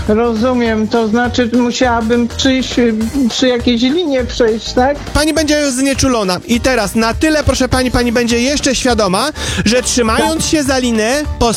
Rozumiem, to znaczy musiałabym przyjść, przy jakiejś linie przejść, tak? Pani będzie już znieczulona. I teraz na tyle, proszę pani, pani będzie jeszcze świadoma, że trzymając się za linę,